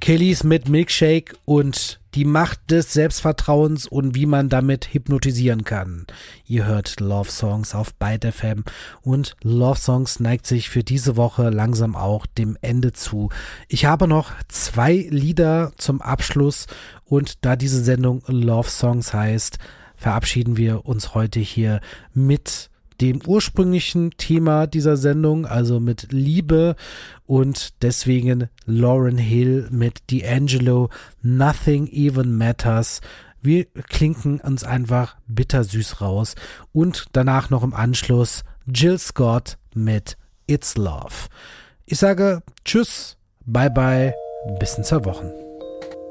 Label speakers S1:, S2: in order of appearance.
S1: Kellys mit Milkshake und die Macht des Selbstvertrauens und wie man damit hypnotisieren kann. Ihr hört Love Songs auf Byte FM und Love Songs neigt sich für diese Woche langsam auch dem Ende zu. Ich habe noch 2 Lieder zum Abschluss und da diese Sendung Love Songs heißt, verabschieden wir uns heute hier mit dem ursprünglichen Thema dieser Sendung, also mit Liebe, und deswegen Lauryn Hill mit D'Angelo, Nothing Even Matters. Wir klinken uns einfach bittersüß raus und danach noch im Anschluss Jill Scott mit It's Love. Ich sage Tschüss, bye bye, bis in 2 Wochen.